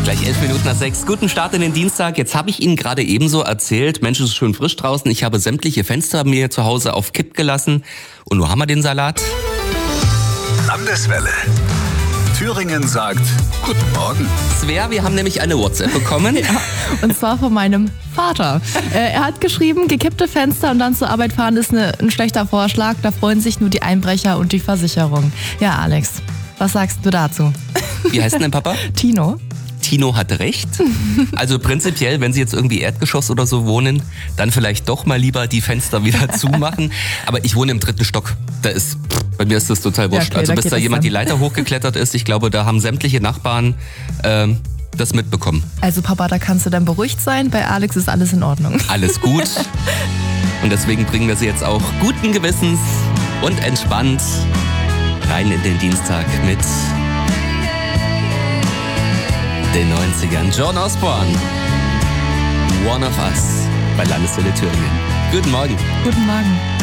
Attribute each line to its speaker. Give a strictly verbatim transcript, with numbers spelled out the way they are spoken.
Speaker 1: Gleich elf Minuten nach sechs. Guten Start in den Dienstag. Jetzt habe ich Ihnen gerade ebenso erzählt, Mensch, es ist schön frisch draußen. Ich habe sämtliche Fenster mir zu Hause auf Kipp gelassen. Und wo haben wir den Salat?
Speaker 2: Landeswelle. Thüringen sagt Guten Morgen.
Speaker 1: Svea, wir haben nämlich eine WhatsApp bekommen.
Speaker 3: Ja, und zwar von meinem Vater. Äh, er hat geschrieben, gekippte Fenster und dann zur Arbeit fahren ist eine, ein schlechter Vorschlag. Da freuen sich nur die Einbrecher und die Versicherung. Ja, Alex, was sagst du dazu?
Speaker 1: Wie heißt denn dein Papa?
Speaker 3: Tino.
Speaker 1: Tino hat recht. Also prinzipiell, wenn Sie jetzt irgendwie Erdgeschoss oder so wohnen, dann vielleicht doch mal lieber die Fenster wieder zumachen. Aber ich wohne im dritten Stock. Da ist, bei mir ist das total wurscht.
Speaker 3: Ja, okay,
Speaker 1: also
Speaker 3: da
Speaker 1: bis
Speaker 3: geht
Speaker 1: da
Speaker 3: das
Speaker 1: jemand
Speaker 3: dann.
Speaker 1: die Leiter hochgeklettert ist, ich glaube, da haben sämtliche Nachbarn ähm, das mitbekommen.
Speaker 3: Also Papa, da kannst du dann beruhigt sein. Bei Alex ist alles in Ordnung.
Speaker 1: Alles gut. Und deswegen bringen wir Sie jetzt auch guten Gewissens und entspannt rein in den Dienstag mit den neunzigern. John Osborne, One of Us bei Landeswelle Thüringen. Guten Morgen.
Speaker 3: Guten Morgen.